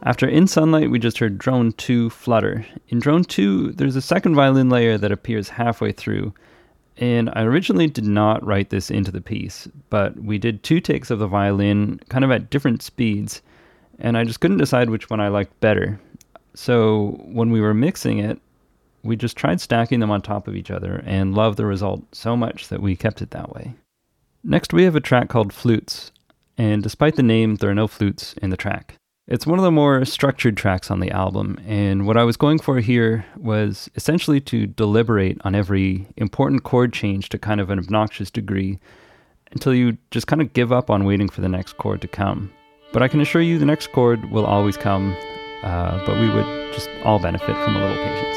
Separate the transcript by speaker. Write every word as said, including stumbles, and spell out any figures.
Speaker 1: After In Sunlight, we just heard Drone two Flutter. In Drone two, there's a second violin layer that appears halfway through, and I originally did not write this into the piece, but we did two takes of the violin, kind of at different speeds, and I just couldn't decide which one I liked better. So when we were mixing it, we just tried stacking them on top of each other and loved the result so much that we kept it that way. Next, we have a track called Flutes, and despite the name, there are no flutes in the track. It's one of the more structured tracks on the album, and what I was going for here was essentially to deliberate on every important chord change to kind of an obnoxious degree until you just kind of give up on waiting for the next chord to come. But I can assure you the next chord will always come, uh, but we would just all benefit from a little patience.